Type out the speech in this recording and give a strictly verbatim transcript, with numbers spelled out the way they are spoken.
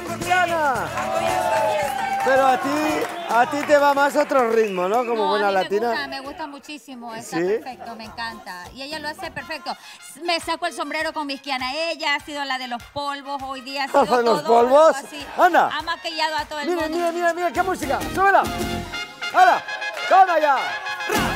Diana. Pero a ti, a ti te va más otro ritmo, ¿no? Como No, buena a mí latina. Me gusta, me gusta muchísimo, está ¿Sí? perfecto, me encanta. Y ella lo hace perfecto. Me saco el sombrero con Miss Kiana. Ella ha sido la de los polvos, hoy día ha sido ¿La de los todo polvos? así. Anda. Ha maquillado a todo el Mira, mundo. mira, mira, mira, qué música. Súbela. ¡Hala! ¡Toma ya!